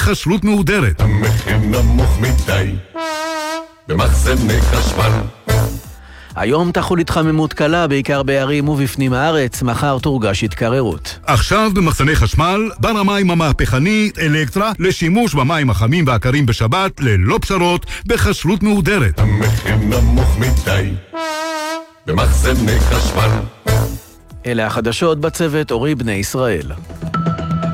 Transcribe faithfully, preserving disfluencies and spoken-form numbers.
בחשלות מהודרת. המחיר נמוך מדי במחסני חשמל. היום תחול התחממות קלה, בעיקר בערים ובפנים הארץ, מחר תורגש התקררות. עכשיו במחסני חשמל, בר המים המהפכני אלקטרה, לשימוש במים החמים והקרים בשבת, ללא פשרות, בחשלות מהודרת. המחיר נמוך מדי במחסני חשמל. אלה החדשות בצוות אורי בני ישראל.